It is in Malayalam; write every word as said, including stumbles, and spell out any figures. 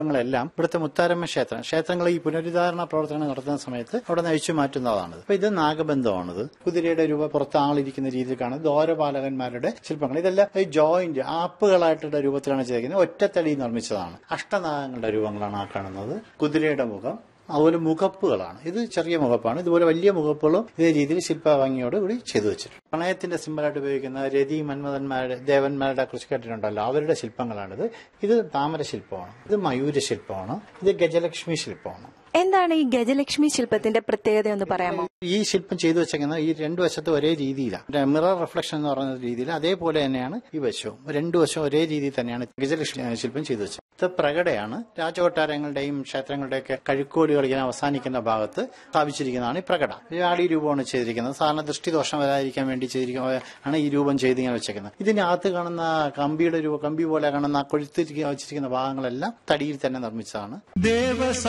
ങ്ങളെല്ലാം ഇവിടുത്തെ മുത്താരമ്മ ക്ഷേത്രം ക്ഷേത്രങ്ങൾ ഈ പുനരുദ്ധാരണ പ്രവർത്തനം നടത്തുന്ന സമയത്ത് അവിടെ നയിച്ചു മാറ്റുന്നതാണ്. അപ്പൊ ഇത് നാഗബന്ധമാണിത്. കുതിരയുടെ രൂപ പുറത്ത് ആളിരിക്കുന്ന രീതിയിൽ കാണുന്നത് ദ്വാരപാലകന്മാരുടെ ശില്പങ്ങൾ. ഇതെല്ലാം ഈ ജോയിന്റ് ആപ്പുകളായിട്ടുള്ള രൂപത്തിലാണ് ചെയ്തിരിക്കുന്നത്. ഒറ്റത്തടി നിർമ്മിച്ചതാണ്. അഷ്ടനാഗങ്ങളുടെ രൂപങ്ങളാണ് ആ കാണുന്നത്. കുതിരയുടെ മുഖം, അതുപോലെ മുഖപ്പുകളാണ്. ഇത് ചെറിയ മുഖപ്പാണ്. ഇതുപോലെ വലിയ മുഖപ്പുകളും ഇതേ രീതിയിൽ ശില്പഭംഗിയോട് കൂടി ചെയ്തു വെച്ചിട്ടുണ്ട്. പ്രണയത്തിന്റെ സിമ്പലായിട്ട് ഉപയോഗിക്കുന്ന രതി മന്മഥന്മാരുടെ ദേവന്മാരുടെ കുറിച്ച് കേട്ടിട്ടുണ്ടല്ലോ, അവരുടെ ശില്പങ്ങളാണിത്. ഇത് താമര ശില്പമാണ്, ഇത് മയൂര ശില്പമാണ്, ഇത് ഗജലക്ഷ്മി ശില്പമാണ്. എന്താണ് ഈ ഗജലക്ഷ്മി ശില്പത്തിന്റെ പ്രത്യേകത എന്ന് പറയാമോ? ഈ ശില്പം ചെയ്തു വെച്ചേക്കുന്നത് ഈ രണ്ടു വശത്തും ഒരേ രീതിയിലാണ്. മിറർ റിഫ്ലക്ഷൻ എന്ന് പറയുന്ന രീതിയിൽ അതേപോലെ തന്നെയാണ് ഈ വശവും. രണ്ടു വശവും ഒരേ രീതിയിൽ തന്നെയാണ് ഗജലക്ഷ്മി ശില്പം ചെയ്തു വെച്ചത്. ഇത് പ്രകടയാണ്. രാജകൊട്ടാരങ്ങളുടെയും ക്ഷേത്രങ്ങളുടെയൊക്കെ കഴുക്കോലുകൾ ഇങ്ങനെ അവസാനിക്കുന്ന ഭാഗത്ത് സ്ഥാപിച്ചിരിക്കുന്നതാണ് ഈ പ്രകട. ആടി രൂപമാണ് ചെയ്തിരിക്കുന്നത്. സാധാരണ ദൃഷ്ടിദോഷം വരാതിരിക്കാൻ വേണ്ടി ചെയ്തിരിക്കുന്നതാണ് ഈ രൂപം ചെയ്തിങ്ങനെ വെച്ചേക്കുന്നത്. ഇതിനകത്ത് കാണുന്ന കമ്പിയുടെ രൂപ കമ്പി പോലെ കാണുന്ന കൊഴുത്തിരിക്കുന്ന വെച്ചിരിക്കുന്ന ഭാഗങ്ങളെല്ലാം തടിയിൽ തന്നെ നിർമ്മിച്ചതാണ്.